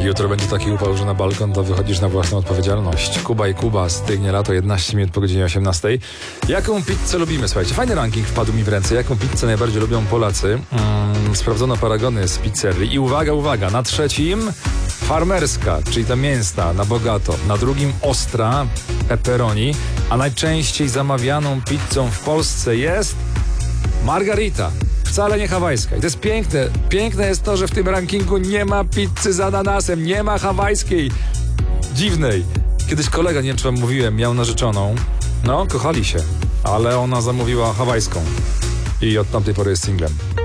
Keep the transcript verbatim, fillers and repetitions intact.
Jutro będzie taki upał, że na balkon to wychodzisz na własną odpowiedzialność. Kuba i Kuba, stygnie lato, jedenaście minut po godzinie osiemnastej. Jaką pizzę lubimy? Słuchajcie, fajny ranking wpadł mi w ręce. Jaką pizzę najbardziej lubią Polacy? Mm, sprawdzono paragony z pizzerii. I uwaga, uwaga, na trzecim farmerska, czyli ta mięsna, na bogato. Na drugim ostra, pepperoni. A najczęściej zamawianą pizzą w Polsce jest margarita. Wcale nie hawajska. I to jest piękne. Piękne jest to, że w tym rankingu nie ma pizzy z ananasem, nie ma hawajskiej. Dziwnej. Kiedyś kolega, nie wiem czy wam mówiłem, miał narzeczoną. No, kochali się, ale ona zamówiła hawajską. I od tamtej pory jest singlem.